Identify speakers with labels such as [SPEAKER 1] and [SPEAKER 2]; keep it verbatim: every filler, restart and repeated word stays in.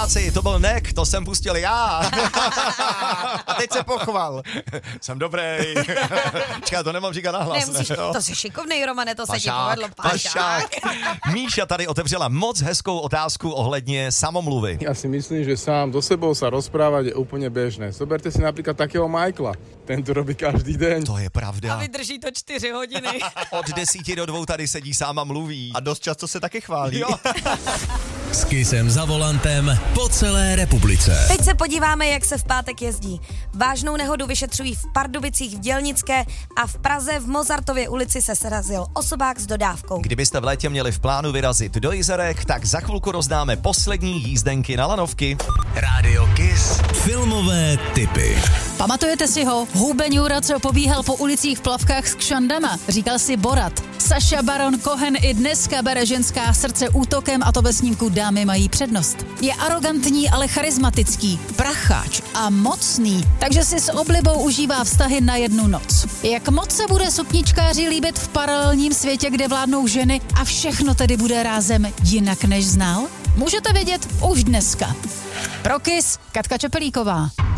[SPEAKER 1] práci, to byl Nek, to jsem pustil já.
[SPEAKER 2] A teď se pochval.
[SPEAKER 1] Jsem dobrý. Čeká, to nemám říkat nahlas.
[SPEAKER 3] Nemusíš,
[SPEAKER 1] ne?
[SPEAKER 3] to jsi šikovnej, Romane, to
[SPEAKER 1] Pašák,
[SPEAKER 3] se ti povedlo.
[SPEAKER 1] pašák. Míša tady otevřela moc hezkou otázku ohledně samomluvy.
[SPEAKER 4] Ja si myslím, že sám do sebou sa rozprávať je úplne bežné. Zoberte si napríklad takého Michaela. Ten to robí každý deň.
[SPEAKER 1] To je pravda.
[SPEAKER 3] A vydrží to čtyři hodiny.
[SPEAKER 1] Od desíti do dvou tady sedí sám a mluví.
[SPEAKER 2] A dost často se taky chválí.
[SPEAKER 1] Jo.
[SPEAKER 5] S Kissem za volantem po celé republice.
[SPEAKER 3] Teď se podíváme, jak se v pátek jezdí. Vážnou nehodu vyšetřují v Pardubicích v Dělnické a v Praze v Mozartově ulici se srazil osobák s dodávkou.
[SPEAKER 1] Kdybyste v létě měli v plánu vyrazit do Jizerek, tak za chvilku rozdáme poslední jízdenky na lanovky.
[SPEAKER 5] Rádio Kiss. Filmové tipy.
[SPEAKER 6] Pamatujete si ho? Huben Jura, co pobíhal po ulicích v plavkách s kšandama. Říkal si Borat. Saša Baron Cohen i dneska bere ženská srdce útokem, a to ve snímku Dámy mají přednost. Je arrogantní, ale charismatický, pracháč a mocný, takže si s oblibou užívá vztahy na jednu noc. Jak moc se bude sukničkáři líbit v paralelním světě, kde vládnou ženy a všechno tedy bude rázem jinak než znal? Můžete vědět už dneska. Pro Kiss, Katka Čepelíková.